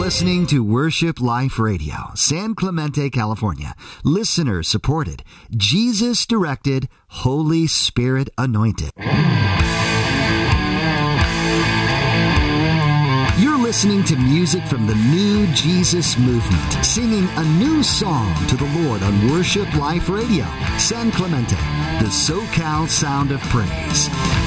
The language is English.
listening to Worship Life Radio, San Clemente, California. Listener supported, Jesus directed, Holy Spirit anointed. You're listening to music from the New Jesus Movement, singing a new song to the Lord on Worship Life Radio, San Clemente, the SoCal sound of praise.